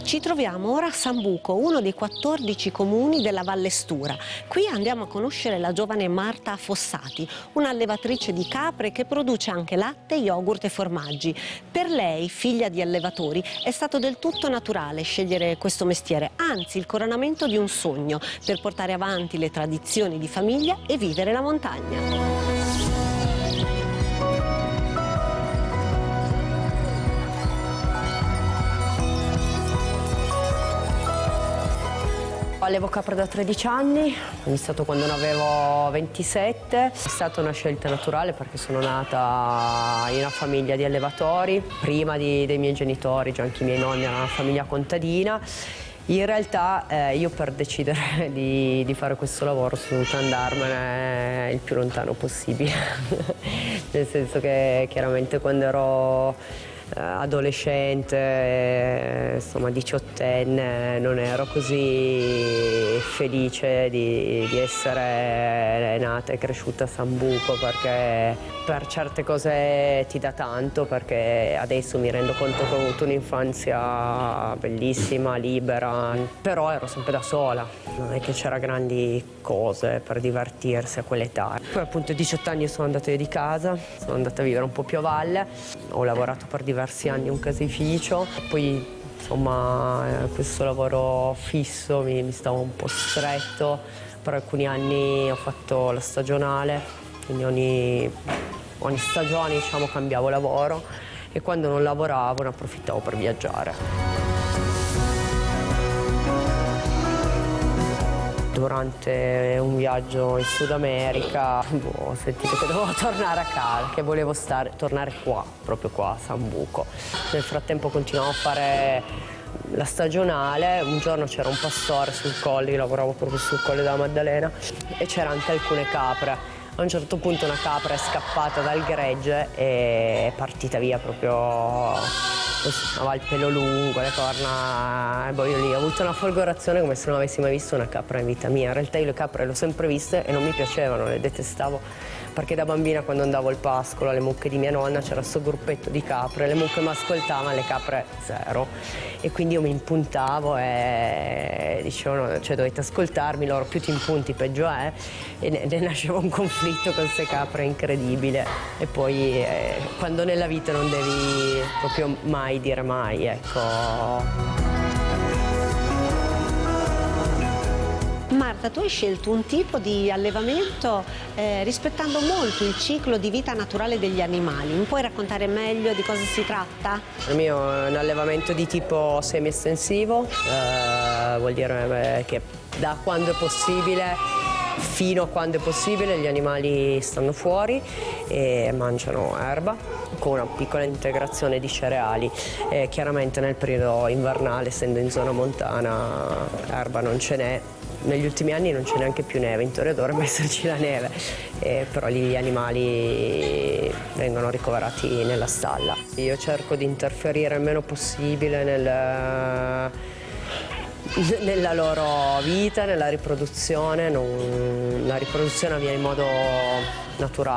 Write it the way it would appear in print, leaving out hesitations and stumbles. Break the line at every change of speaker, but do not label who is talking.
Ci troviamo ora a Sambuco, uno dei 14 comuni della Valle Stura. Qui andiamo a conoscere la giovane Marta Fossati, un'allevatrice di capre che produce anche latte, yogurt e formaggi. Per lei, figlia di allevatori, è stato del tutto naturale scegliere questo mestiere, anzi il coronamento di un sogno per portare avanti le tradizioni di famiglia e vivere la montagna.
Allevo capre da 13 anni, ho iniziato quando ne avevo 27, è stata una scelta naturale perché sono nata in una famiglia di allevatori, prima dei miei genitori, già anche i miei nonni erano una famiglia contadina. In realtà io per decidere di fare questo lavoro sono dovuta andarmene il più lontano possibile, nel senso che chiaramente quando ero adolescente, insomma diciottenne, non ero così felice di essere nata e cresciuta a Sambuco, perché per certe cose ti dà tanto, perché adesso mi rendo conto che ho avuto un'infanzia bellissima, libera, però ero sempre da sola, non è che c'era grandi cose per divertirsi a quell'età. Poi appunto a 18 anni sono andata via di casa, sono andata a vivere un po' più a valle, ho lavorato per diversi anni in un caseificio, poi insomma questo lavoro fisso mi stava un po' stretto. Per alcuni anni ho fatto la stagionale, quindi ogni stagione diciamo cambiavo lavoro, e quando non lavoravo ne approfittavo per viaggiare. Durante un viaggio in Sud America ho sentito che dovevo tornare a casa, che volevo tornare qua, proprio qua a Sambuco. Nel frattempo continuavo a fare la stagionale, un giorno c'era un pastore sul colle, io lavoravo proprio sul colle della Maddalena, e c'erano anche alcune capre. A un certo punto una capra è scappata dal gregge e è partita via proprio, aveva il pelo lungo, le corna, e poi io lì ho avuto una folgorazione come se non avessi mai visto una capra in vita mia. In realtà io le capre le ho sempre viste e non mi piacevano, le detestavo, perché da bambina quando andavo al pascolo alle mucche di mia nonna c'era questo gruppetto di capre, le mucche mi ascoltavano, le capre zero, e quindi io mi impuntavo e dicevano, cioè dovete ascoltarmi, loro più ti impunti peggio è, e ne nasceva un conflitto con queste capre incredibile. E poi quando nella vita non devi proprio mai dire mai, ecco.
Marta, tu hai scelto un tipo di allevamento rispettando molto il ciclo di vita naturale degli animali. Mi puoi raccontare meglio di cosa si tratta?
Il mio è un allevamento di tipo semi-estensivo, vuol dire che da quando è possibile fino a quando è possibile gli animali stanno fuori e mangiano erba, con una piccola integrazione di cereali. Chiaramente nel periodo invernale, essendo in zona montana, erba non ce n'è. Negli ultimi anni non c'è neanche più neve, in teoria dovrebbe esserci la neve, però gli animali vengono ricoverati nella stalla. Io cerco di interferire il meno possibile nella loro vita, nella riproduzione. La riproduzione avviene in modo naturale.